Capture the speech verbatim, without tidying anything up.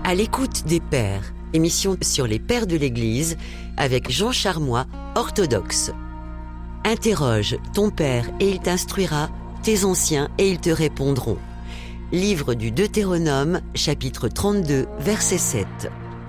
À l'écoute des pères, émission sur les pères de l'Église avec Jean Charmois, orthodoxe. Interroge ton père et il t'instruira, tes anciens et ils te répondront. Livre du Deutéronome, chapitre trente-deux, verset sept.